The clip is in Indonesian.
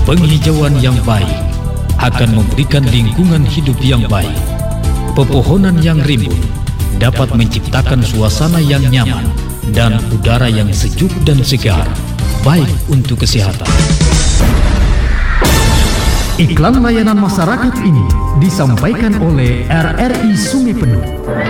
Penghijauan yang baik akan memberikan lingkungan hidup yang baik. Pepohonan yang rimbun dapat menciptakan suasana yang nyaman dan udara yang sejuk dan segar, baik untuk kesehatan. Iklan layanan masyarakat ini disampaikan oleh RRI Sungai Penuh.